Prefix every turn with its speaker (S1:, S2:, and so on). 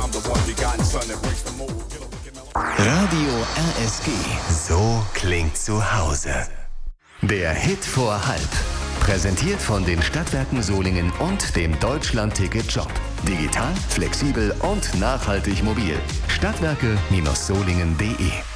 S1: Radio RSG. So klingt zu Hause. Der Hit vor halb. Präsentiert von den Stadtwerken Solingen und dem Deutschland-Ticket-Shop. Digital, flexibel und nachhaltig mobil. Stadtwerke-solingen.de